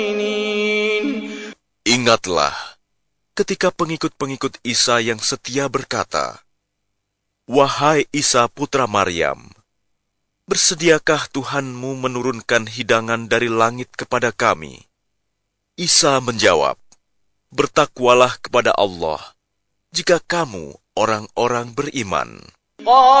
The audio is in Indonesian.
Ingatlah ketika pengikut-pengikut Isa yang setia berkata, "Wahai Isa putra Maryam, bersediakah Tuhanmu menurunkan hidangan dari langit kepada kami?" Isa menjawab, "Bertakwalah kepada Allah, jika kamu orang-orang beriman."